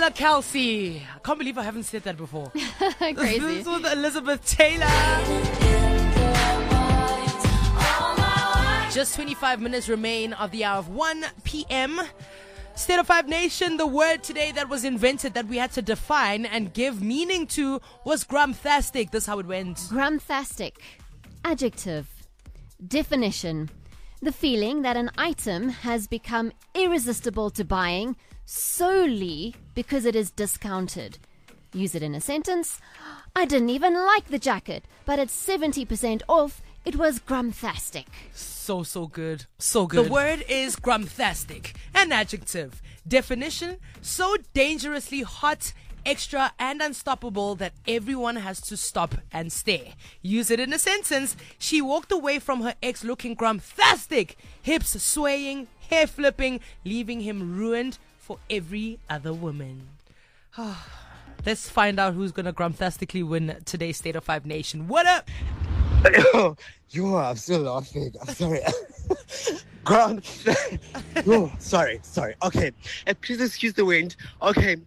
Taylor Kelsey. I can't believe I haven't said that before. Crazy. This was Elizabeth Taylor. Just 25 minutes remain of the hour of 1 p.m. State of Five Nation, the word today that was invented that we had to define and give meaning to was grumthastic. This is how it went. Grumthastic. Adjective. Definition. The feeling that an item has become irresistible to buying solely because it is discounted. Use it in a sentence. I didn't even like the jacket, but at 70% off, it was grumthastic. So good. So good. The word is grumthastic. An adjective. Definition: so dangerously hot, extra and unstoppable that everyone has to stop and stare. Use it in a sentence. She walked away from her ex looking grumthastic, hips swaying, hair flipping, leaving him ruined for every other woman. Let's find out who's going to grumthastically win today's State of Five Nation. What up? I'm still laughing. I'm sorry. Sorry. Okay. Please excuse the wind. Okay.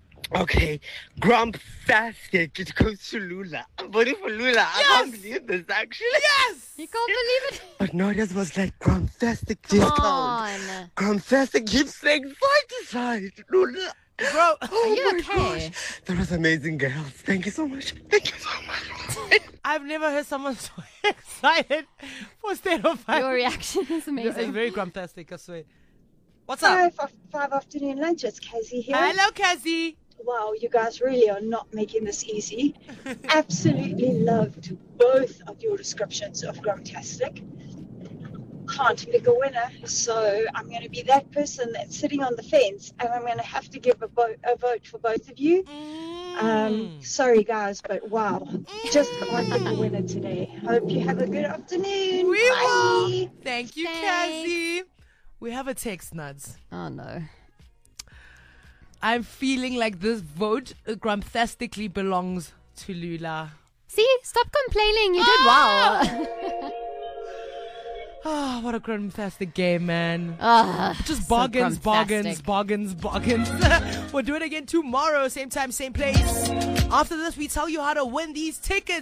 Grumthastic. It goes to Lula. I'm voting for Lula. Yes! I can't believe this, actually. Yes! You can't believe it. But no, this was like grumthastic Come discount. on. Grumthastic keeps saying side to side. Lula. Bro, Oh you my okay? gosh. That was amazing, girls. Thank you so much. I've never heard someone so excited for State of Five. Your reaction is It's amazing. very grumthastic, I swear. What's up? Five afternoon lunch. It's Casey here. Hello, Cassie. Wow, you guys really are not making this easy. Absolutely loved both of your descriptions of grumtastic. Can't pick a winner, so I'm going to be that person that's sitting on the fence, and I'm going to have to give a vote for both of you. Sorry guys, but wow, just can't pick a winner today. Hope you have a good afternoon. We Bye. will. Thank you, Thanks. Cassie. We have a text, Nuts. Oh no. I'm feeling like this vote grumthastically belongs to Lula. See, stop complaining. You did well. Oh, what a grumthastic game, man. Just so bargains. grumthastic. We'll do it again tomorrow, same time, same place. After this, we tell you how to win these tickets.